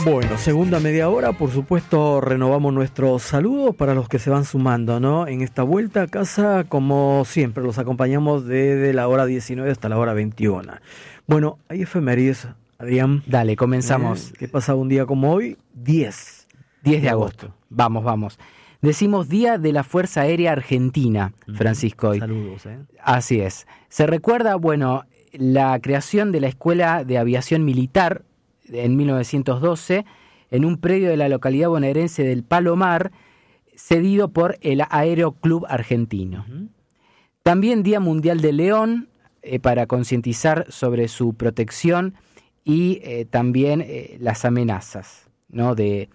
Bueno, segunda media hora, por supuesto, renovamos nuestros saludos para los que se van sumando, ¿no? En esta vuelta a casa, como siempre, los acompañamos desde la hora 19 hasta la hora 21. Bueno, hay efemérides, Adrián. Dale, comenzamos. ¿Qué pasa un día como hoy? 10 de agosto. Vamos. Decimos Día de la Fuerza Aérea Argentina, Francisco. Saludos, Así es. Se recuerda, la creación de la Escuela de Aviación Militar en 1912 en un predio de la localidad bonaerense del Palomar, cedido por el Aero Club Argentino. También Día Mundial del León, para concientizar sobre su protección y también las amenazas, ¿no? del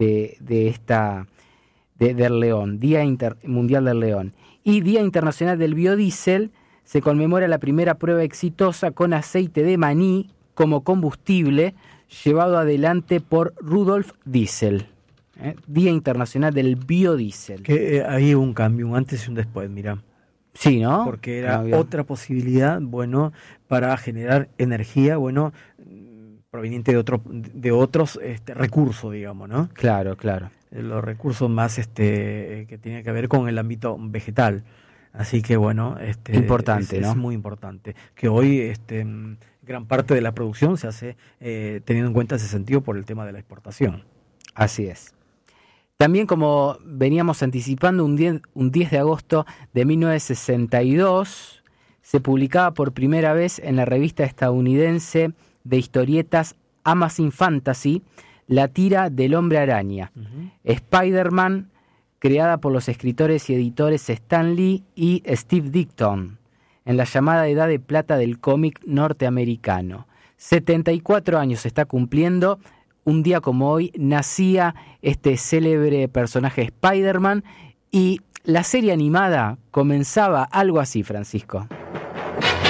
león, Día Mundial del León. Y Día Internacional del Biodiesel, se conmemora la primera prueba exitosa con aceite de maní como combustible, llevado adelante por Rudolf Diesel. Día Internacional del Biodiesel. Que hay un cambio, un antes y un después, mira. Sí, ¿no? Porque era otra posibilidad, para generar energía, proveniente de otros recursos, digamos, ¿no? Claro. Los recursos más que tienen que ver con el ámbito vegetal. Así que importante, es ¿no? muy importante. Que hoy gran parte de la producción se hace teniendo en cuenta ese sentido por el tema de la exportación. Así es. También, como veníamos anticipando, un 10 de agosto de 1962 se publicaba por primera vez en la revista estadounidense de historietas Amazing Fantasy la tira del Hombre Araña, Spider-Man, creada por los escritores y editores Stan Lee y Steve Ditko, en la llamada Edad de Plata del cómic norteamericano. 74 años se está cumpliendo. Un día como hoy nacía este célebre personaje Spider-Man y la serie animada comenzaba algo así, Francisco.